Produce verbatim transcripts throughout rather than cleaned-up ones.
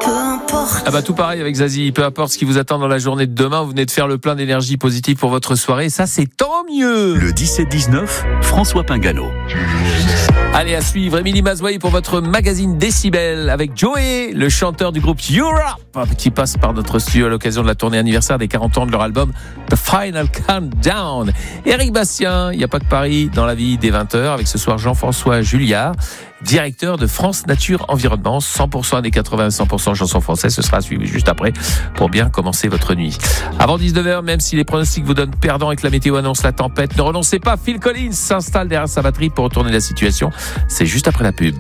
peu importe. Ah bah tout pareil avec Zazie, peu importe ce qui vous attend dans la journée de demain, vous venez de faire le plein d'énergie positive pour votre soirée, ça c'est tant mieux. Le dix-sept dix-neuf, François Pingano. Allez, à suivre, Émilie Mazouai pour votre magazine Décibel avec Joey, le chanteur du groupe Europe, qui passe par notre studio à l'occasion de la tournée anniversaire des quarante ans de leur album The Final Countdown. Éric Bastien, il n'y a pas que Paris dans la vie des vingt heures, avec ce soir Jean-François Julliard, directeur de France Nature Environnement, cent pour cent années quatre-vingts, cent pour cent chansons françaises. Ce sera suivi juste après pour bien commencer votre nuit. Avant dix-neuf heures, même si les pronostics vous donnent perdant et que la météo annonce la tempête, ne renoncez pas. Phil Collins s'installe derrière sa batterie pour retourner la situation. C'est juste après la pub.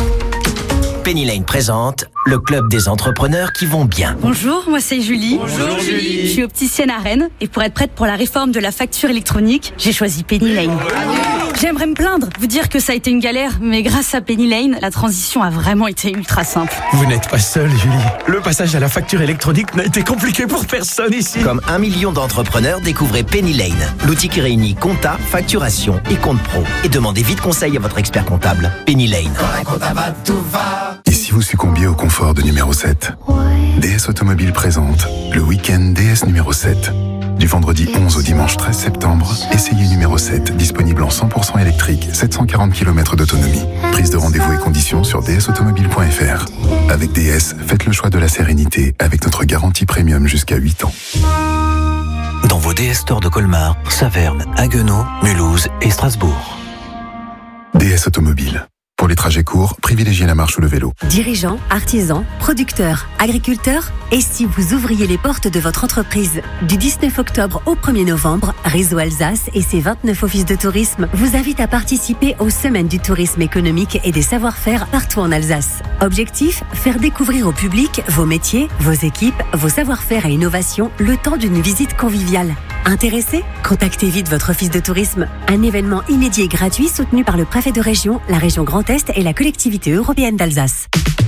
Penny Lane présente le club des entrepreneurs qui vont bien. Bonjour, moi c'est Julie. Bonjour Julie. Je suis opticienne à Rennes et pour être prête pour la réforme de la facture électronique, j'ai choisi Penny Lane. J'aimerais me plaindre, vous dire que ça a été une galère, mais grâce à Penny Lane, la transition a vraiment été ultra simple. Vous n'êtes pas seule, Julie. Le passage à la facture électronique n'a été compliqué pour personne ici. Comme un million d'entrepreneurs, découvrez Penny Lane, l'outil qui réunit compta, facturation et compte pro. Et demandez vite conseil à votre expert comptable. Penny Lane. Et si vous succombiez au confort de numéro sept, D S Automobile présente le week-end D S numéro sept. Du vendredi onze au dimanche treize septembre, essayez numéro sept, disponible en cent pour cent électrique, sept cent quarante kilomètres d'autonomie. Prise de rendez-vous et conditions sur d s automobile point f r. Avec D S, faites le choix de la sérénité avec notre garantie premium jusqu'à huit ans. Dans vos D S stores de Colmar, Saverne, Haguenau, Mulhouse et Strasbourg. D S Automobile. Pour les trajets courts, privilégiez la marche ou le vélo. Dirigeants, artisans, producteurs, agriculteurs, et si vous ouvriez les portes de votre entreprise? Du dix-neuf octobre au premier novembre, Réseau Alsace et ses vingt-neuf offices de tourisme vous invitent à participer aux Semaines du tourisme économique et des savoir-faire partout en Alsace. Objectif, faire découvrir au public vos métiers, vos équipes, vos savoir-faire et innovations le temps d'une visite conviviale. Intéressé? Contactez vite votre office de tourisme. Un événement inédit et gratuit soutenu par le préfet de région, la région Grand Est et la collectivité européenne d'Alsace.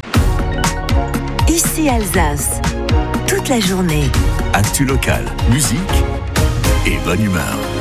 Ici Alsace, toute la journée. Actu local, musique et bonne humeur.